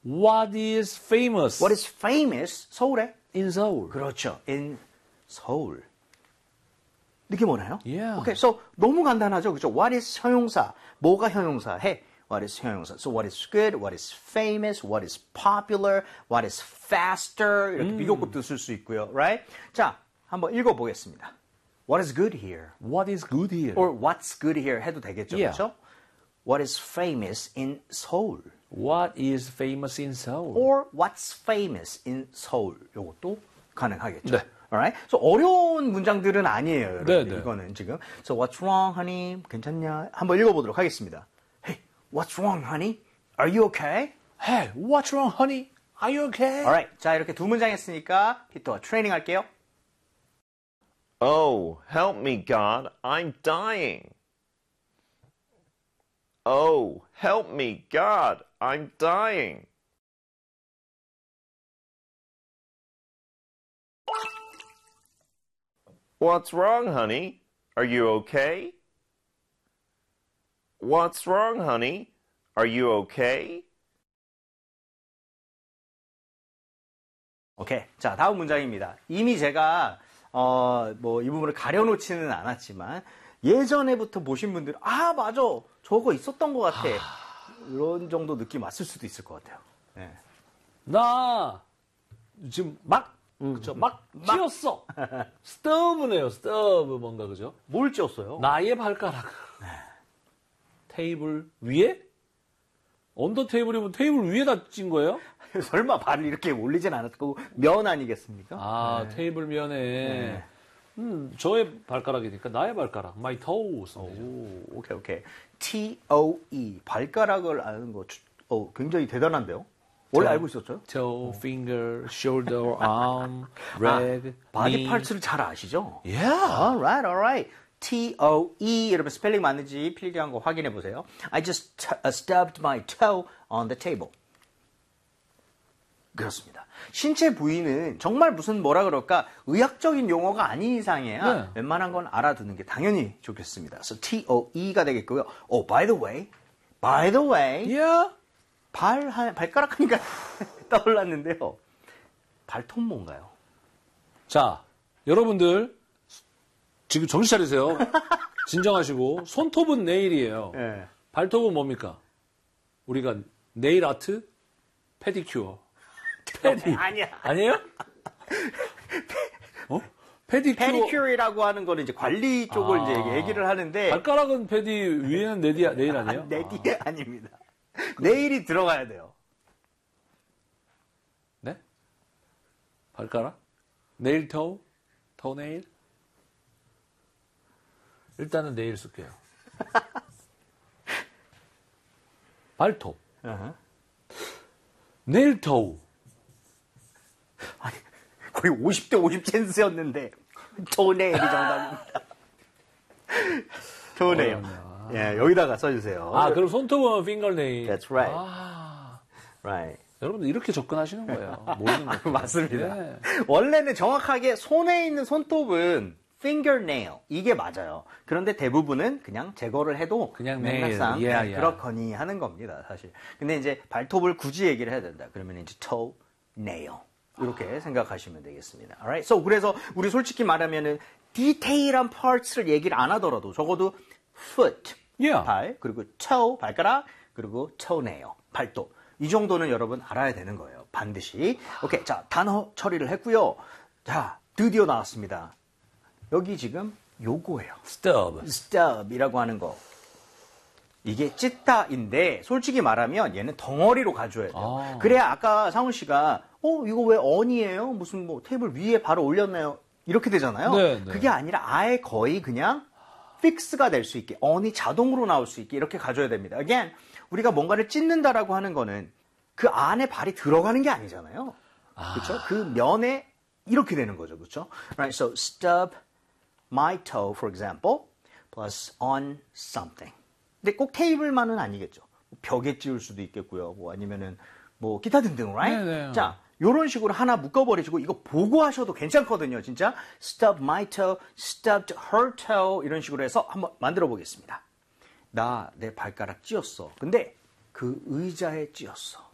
What is famous? What is famous? 서울에? in Seoul? 그렇죠. In Seoul. 느낌 오나요? Yeah. Okay, so 너무 간단하죠, 그렇죠? What is 형용사? 뭐가 형용사? 해. What is 형용사? So what is good? What is famous? What is popular? What is faster? 이렇게 비교급도 쓸 수 있고요, right? 자, 한번 읽어보겠습니다. What is good here? What is good here? Or what's good here 해도 되겠죠, Yeah. 그렇죠? What is famous in Seoul? What is famous in Seoul? Or what's famous in Seoul? 이것도 가능하겠죠. 네. Alright? So 어려운 문장들은 아니에요, 여러분. 네, 네. 이거는 지금. So what's wrong, honey? 괜찮냐? 한번 읽어보도록 하겠습니다. Hey, what's wrong, honey? Are you okay? Hey, what's wrong, honey? Are you okay? Alright. 자, 이렇게 두 문장 했으니까 피터와 트레이닝 할게요. Oh, help me, God, I'm dying. Oh, help me, God, I'm dying. What's wrong, honey? Are you okay? What's wrong, honey? Are you okay? 오케이. 자, 다음 문장입니다. 이미 제가 뭐 이 부분을 가려놓지는 않았지만 예전에부터 보신 분들 아 맞아 저거 있었던 것 같아 이런 정도 느낌 왔을 수도 있을 것 같아요. 네. 나 지금 막 찧었어. 스터브네요. 스터브 뭔가 그죠? 뭘 찧었어요? 나의 발가락. 테이블 위에? 언더 테이블이면 테이블 위에다 찐 거예요? 설마 발을 이렇게 올리진 않았을 거고 면 아니겠습니까? 아, 네. 테이블 면에. 저의 발가락이니까 나의 발가락. My toes. 오, 오케이. T-O-E 발가락을 아는 거 굉장히 대단한데요? 원래 알고 있었어요? toe, finger, shoulder, arm, leg, 바디 knee. 파츠를 잘 아시죠? Yeah. Alright. T-O-E 여러분 스펠링 맞는지 필기한 거 확인해 보세요. I just stubbed my toe on the table. 그렇습니다. 신체 부위는 정말 무슨 뭐라 그럴까 의학적인 용어가 아닌 이상해야 네. 웬만한 건 알아두는 게 당연히 좋겠습니다. So T-O-E가 되겠고요. by the way, Yeah. 발가락 하니까 떠올랐는데요. 발톱 뭔가요? 자, 여러분들 지금 정신 차리세요. 진정하시고 손톱은 네일이에요. 네. 발톱은 뭡니까? 우리가 네일 아트, 페디큐어. 아니야. 아니에요? 페디큐어. 페디큐어라고 하는 거는 이제 관리 쪽을 이제 얘기를 하는데 발가락은 페디, 위에는 네일 아니에요? 네디 아닙니다. 네일이 들어가야 돼요. 네? 발가락? 네일 토우? 토네일? 일단은 네일 쓸게요. 발톱. 네일 토우. 아니, 거의 50대 50 찬스였는데 토네일이 정답입니다. 토네일. 예, 여기다가 써주세요. 아, 그럼 손톱은 핑거네일. That's right. Right. 여러분들 이렇게 접근하시는 거예요. 모르는 거. 맞습니다. 네. 원래는 정확하게 손에 있는 손톱은 fingernail 이게 맞아요. 그런데 대부분은 그냥 제거를 해도 그냥 맥락상 nail. Yeah. 그렇거니 하는 겁니다, 사실. 근데 이제 발톱을 굳이 얘기를 해야 된다. 그러면 이제 toe nail 이렇게 생각하시면 되겠습니다. Alright. So 그래서 우리 솔직히 말하면은 디테일한 parts를 얘기를 안 하더라도 적어도 foot Yeah. 발 그리고 toe 발가락 그리고 toenail 발톱 이 정도는 여러분 알아야 되는 거예요. 반드시. 오케이. 자, 단어 처리를 했고요. 자, 드디어 나왔습니다. 여기 지금 요거예요. stub이라고 하는 거. 이게 찢다인데 솔직히 말하면 얘는 덩어리로 가져야 돼요. 그래야 아까 상훈 씨가 이거 왜 on이에요? 무슨 뭐 테이블 위에 바로 올렸나요? 이렇게 되잖아요. 네. 그게 아니라 아예 거의 그냥 픽스가 될 수 있게 on이 자동으로 나올 수 있게 이렇게 가져야 됩니다. Again, 우리가 뭔가를 찢는다라고 하는 거는 그 안에 발이 들어가는 게 아니잖아요. 그렇죠? 그 면에 이렇게 되는 거죠. 그렇죠? Right, so stub my toe, for example, plus on something. 근데 꼭 테이블만은 아니겠죠. 벽에 찌울 수도 있겠고요. 뭐 아니면은 뭐 기타 등등, right? 네네. 자, 요런 식으로 하나 묶어버리시고 이거 보고 하셔도 괜찮거든요. 진짜 stub my toe, stubbed her toe 이런 식으로 해서 한번 만들어 보겠습니다. 나 내 발가락 찧었어. 근데 그 의자에 찧었어.